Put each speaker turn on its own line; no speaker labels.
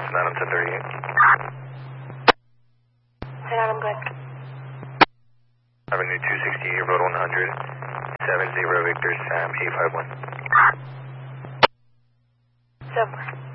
9 on 1038.
10 on, I'm good.
Avenue 268, Road 100, 70 Victor, Sam 851.
7.